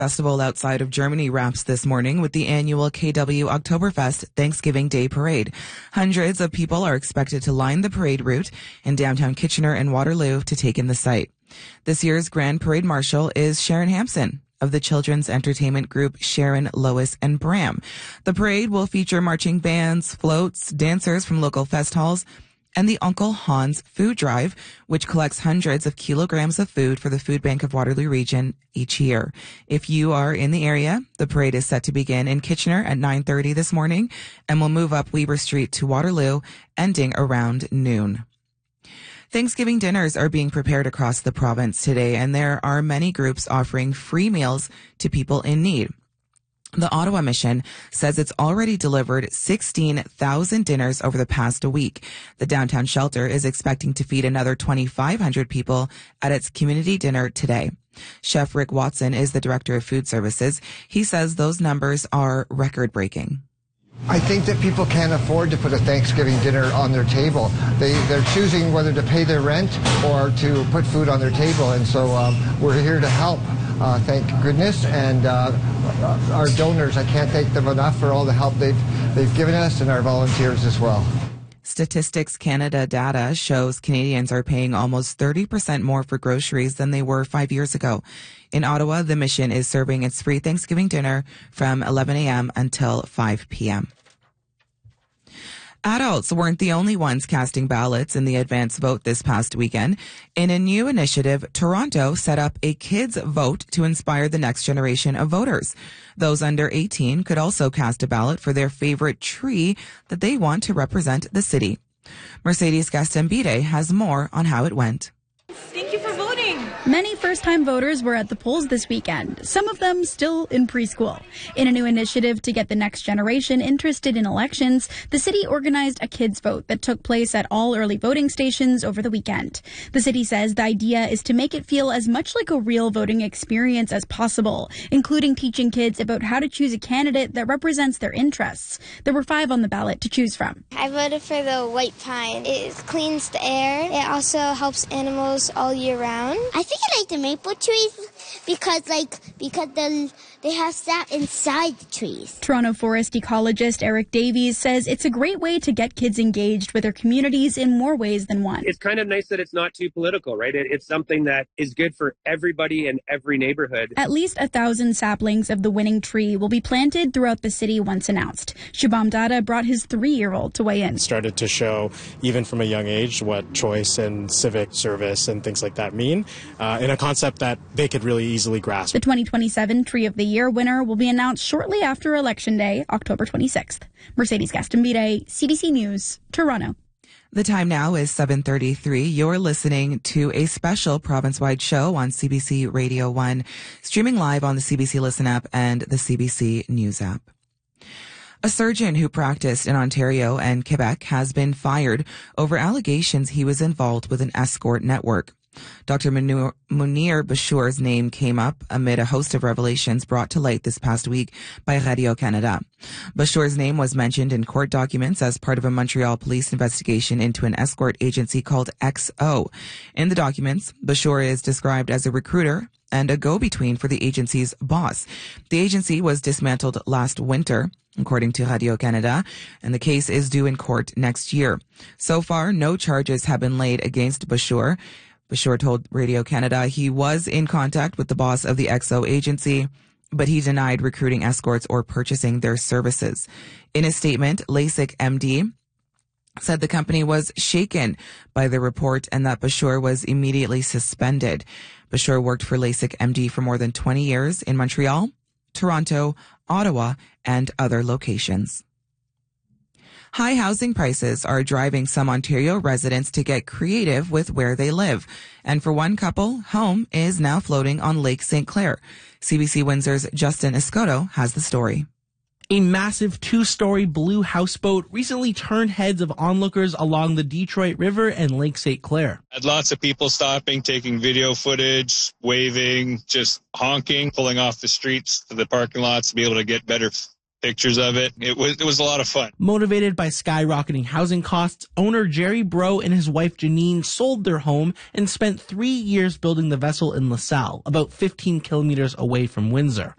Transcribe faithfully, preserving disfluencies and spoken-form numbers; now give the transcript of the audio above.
Festival outside of Germany wraps this morning with the annual K W Oktoberfest Thanksgiving Day Parade. Hundreds of people are expected to line the parade route in downtown Kitchener and Waterloo to take in the site. This year's Grand Parade Marshal is Sharon Hampson of the children's entertainment group Sharon, Lois, and Bram. The parade will feature marching bands, floats, dancers from local fest halls, and the Uncle Hans Food Drive, which collects hundreds of kilograms of food for the Food Bank of Waterloo Region each year. If you are in the area, the parade is set to begin in Kitchener at nine thirty this morning and will move up Weber Street to Waterloo, ending around noon. Thanksgiving dinners are being prepared across the province today, and there are many groups offering free meals to people in need. The Ottawa Mission says it's already delivered sixteen thousand dinners over the past week. The downtown shelter is expecting to feed another twenty-five hundred people at its community dinner today. Chef Rick Watson is the director of food services. He says those numbers are record-breaking. I think that people can't afford to put a Thanksgiving dinner on their table. They, they're choosing whether to pay their rent or to put food on their table, and so um, we're here to help. Uh, thank goodness, and uh, our donors, I can't thank them enough for all the help they've they've given us, and our volunteers as well. Statistics Canada data shows Canadians are paying almost thirty percent more for groceries than they were five years ago. In Ottawa, the Mission is serving its free Thanksgiving dinner from eleven a.m. until five p.m. Adults weren't the only ones casting ballots in the advance vote this past weekend. In a new initiative, Toronto set up a kids' vote to inspire the next generation of voters. Those under eighteen could also cast a ballot for their favorite tree that they want to represent the city. Mercedes Gastambide has more on how it went. Thank you for voting. Many first-time voters were at the polls this weekend, some of them still in preschool. In a new initiative to get the next generation interested in elections, the city organized a kids' vote that took place at all early voting stations over the weekend. The city says the idea is to make it feel as much like a real voting experience as possible, including teaching kids about how to choose a candidate that represents their interests. There were five on the ballot to choose from. I voted for the white pine. It cleans the air. It also helps animals all year round. I think I like the maple trees because, like, because the, they have sap inside the trees. Toronto forest ecologist Eric Davies says it's a great way to get kids engaged with their communities in more ways than one. It's kind of nice that it's not too political, right? It, it's something that is good for everybody in every neighborhood. At least a thousand saplings of the winning tree will be planted throughout the city once announced. Shubham Dada brought his three-year-old to weigh in. Started to show, even from a young age, what choice and civic service and things like that mean, uh, in a concept that they could really easily grasp. The twenty twenty-seven Tree of the Year winner will be announced shortly after Election Day, October twenty-sixth. Mercedes Gastambide, C B C News, Toronto. The time now is seven thirty-three. You're listening to a special province-wide show on C B C Radio one, streaming live on the C B C Listen app and the C B C News app. A surgeon who practiced in Ontario and Quebec has been fired over allegations he was involved with an escort network. Doctor Munir Bashour's name came up amid a host of revelations brought to light this past week by Radio-Canada. Bashour's name was mentioned in court documents as part of a Montreal police investigation into an escort agency called X O. In the documents, Bashour is described as a recruiter and a go-between for the agency's boss. The agency was dismantled last winter, according to Radio-Canada, and the case is due in court next year. So far, no charges have been laid against Bashour. Bashour told Radio-Canada he was in contact with the boss of the X O agency, but he denied recruiting escorts or purchasing their services. In a statement, LASIK M D said the company was shaken by the report and that Bashour was immediately suspended. Bashour worked for LASIK M D for more than twenty years in Montreal, Toronto, Ottawa, and other locations. High housing prices are driving some Ontario residents to get creative with where they live. And for one couple, home is now floating on Lake Saint Clair. C B C Windsor's Justin Escoto has the story. A massive two-story blue houseboat recently turned heads of onlookers along the Detroit River and Lake Saint Clair. Had lots of people stopping, taking video footage, waving, just honking, pulling off the streets to the parking lots to be able to get better pictures of it. It was it was a lot of fun. Motivated by skyrocketing housing costs, owner Jerry Bro and his wife Janine sold their home and spent three years building the vessel in LaSalle, about fifteen kilometers away from Windsor.